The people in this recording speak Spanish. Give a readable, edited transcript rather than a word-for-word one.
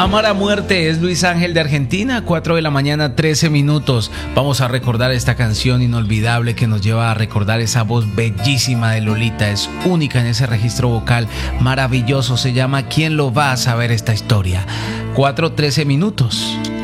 Amar a muerte es Luis Ángel de Argentina, 4 de la mañana, 13 minutos. Vamos a recordar esta canción inolvidable que nos lleva a recordar esa voz bellísima de Lolita. Es única en ese registro vocal, maravilloso. Se llama ¿Quién lo va a saber esta historia? 4:13 minutos.